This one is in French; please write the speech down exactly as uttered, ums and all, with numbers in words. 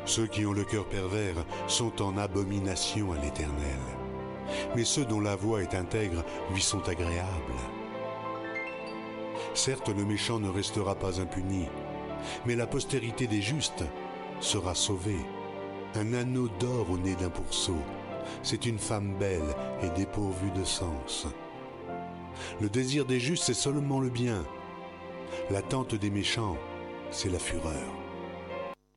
Ceux qui ont le cœur pervers sont en abomination à l'Éternel, mais ceux dont la voix est intègre lui sont agréables. Certes, le méchant ne restera pas impuni, mais la postérité des justes sera sauvée. Un anneau d'or au nez d'un pourceau, c'est une femme belle et dépourvue de sens. Le désir des justes, c'est seulement le bien. L'attente des méchants, c'est la fureur.